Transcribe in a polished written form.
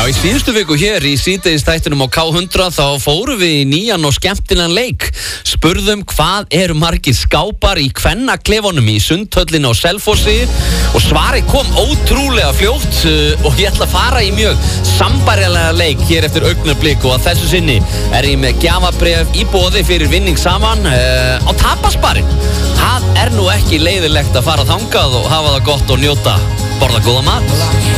í síðustu viku hér í síðdegisþættinum á K100 þá fórum við í nýjan og skemmtilegan leik. Spurðum hvað eru margir skápar í kvennaklefunum í Sundhöllinni á Selfossi og svarið kom ótrúlega fljótt og ég ætla að fara í mjög sambærilega leik hér eftir augnablik og að þessu sinni er ég með gjafabréf í boði fyrir vinning saman á tapasbarinn. Það er nú ekki leiðilegt að fara þangað og hafa það gott og njóta, borða góða mat.